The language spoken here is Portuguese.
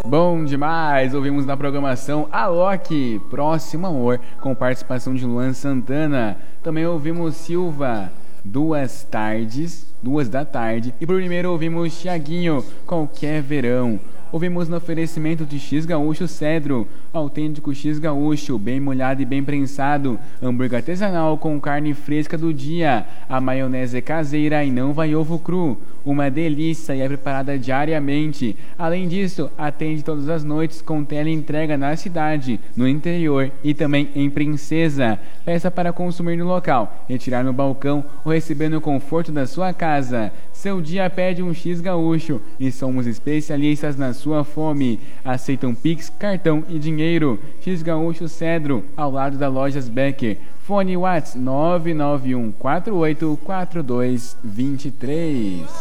Bom demais! Ouvimos na programação Alok, Próximo Amor, com participação de Luan Santana. Também ouvimos Silva, Duas da Tarde. E por primeiro ouvimos Thiaguinho, Qualquer Verão. Ouvimos no oferecimento de X Gaúcho Cedro, autêntico X Gaúcho, bem molhado e bem prensado, hambúrguer artesanal com carne fresca do dia, a maionese é caseira e não vai ovo cru, uma delícia e é preparada diariamente. Além disso, atende todas as noites com teleentrega na cidade, no interior e também em Princesa. Peça para consumir no local, retirar no balcão ou receber no conforto da sua casa. Seu dia pede um X Gaúcho e somos especialistas na sua fome. Aceitam Pix, cartão e dinheiro. X Gaúcho Cedro, ao lado da Lojas Becker. Fone WhatsApp 991484223.